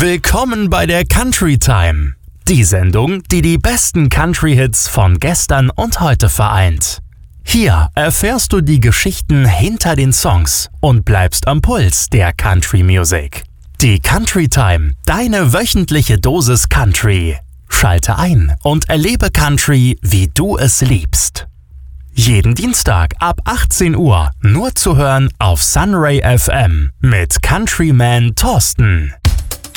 Willkommen bei der Country Time. Die Sendung, die die besten Country-Hits von gestern und heute vereint. Hier erfährst du die Geschichten hinter den Songs und bleibst am Puls der Country Music. Die Country Time, deine wöchentliche Dosis Country. Schalte ein und erlebe Country, wie du es liebst. Jeden Dienstag ab 18 Uhr nur zu hören auf Sunray FM mit Countryman Thorsten.